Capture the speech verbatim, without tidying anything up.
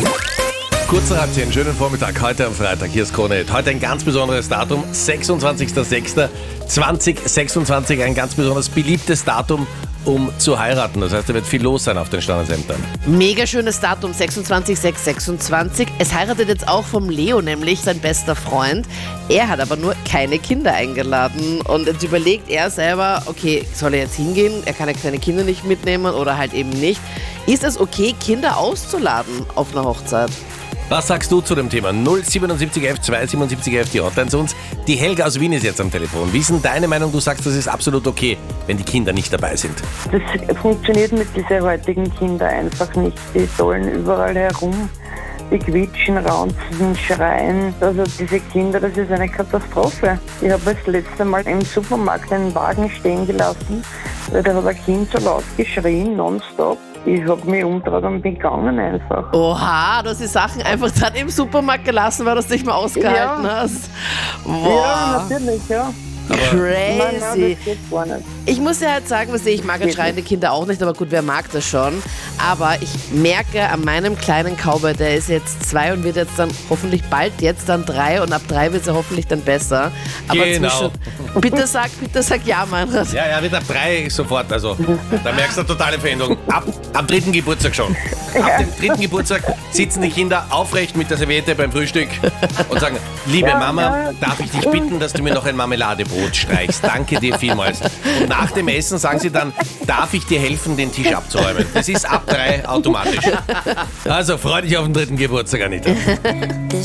Kurzer Ratsch, einen schönen Vormittag, heute am Freitag, hier ist Krone. Heute ein ganz besonderes Datum, sechsundzwanzigster sechster zweitausendsechsundzwanzig, ein ganz besonders beliebtes Datum, um zu heiraten. Das heißt, da wird viel los sein auf den Standesämtern. Mega schönes Datum, sechsundzwanzig sechs sechsundzwanzig. Es heiratet jetzt auch vom Leo, nämlich sein bester Freund. Er hat aber nur keine Kinder eingeladen und jetzt überlegt er selber, okay, soll er jetzt hingehen? Er kann ja seine Kinder nicht mitnehmen oder halt eben nicht. Ist es okay, Kinder auszuladen auf einer Hochzeit? Was sagst du zu dem Thema? null siebenundsiebzig elf zweihundertsiebenundsiebzig elf, die Hotline zu uns. Die Helga aus Wien ist jetzt am Telefon. Wie ist denn deine Meinung? Du sagst, das ist absolut okay, wenn die Kinder nicht dabei sind. Das funktioniert mit diesen heutigen Kindern einfach nicht. Die sollen überall herum, die quietschen, raunzen, schreien. Also diese Kinder, das ist eine Katastrophe. Ich habe das letzte Mal im Supermarkt einen Wagen stehen gelassen, weil da hat ein Kind so laut geschrien, nonstop. Ich habe mich umgedreht und bin gegangen einfach. Oha, du hast die Sachen einfach dann im Supermarkt gelassen, weil du es nicht mehr ausgehalten Ja. hast. Ja, Boah, natürlich, ja. crazy. Nein, nein, das geht gar nicht. Ich muss ja halt sagen, was ich mag ja schreiende Kinder auch nicht, aber gut, wer mag das schon? Aber ich merke an meinem kleinen Cowboy, der ist jetzt zwei und wird jetzt dann hoffentlich bald jetzt dann drei und ab drei wird es ja hoffentlich dann besser. Aber Genau. zwischen, bitte sag, bitte sag ja, Meinrad. Ja, ja, wird ab drei sofort, also da merkst du eine totale Veränderung. Ab, ab dritten Geburtstag schon. Ab dem dritten Geburtstag sitzen die Kinder aufrecht mit der Serviette beim Frühstück und sagen, liebe Ja, Mama, ja. darf ich dich bitten, dass du mir noch ein Marmeladebrot streichst? Danke dir vielmals. Und nach dem Essen sagen sie dann, darf ich dir helfen, den Tisch abzuräumen? Das ist ab drei automatisch. Also freu dich auf den dritten Geburtstag, Anita.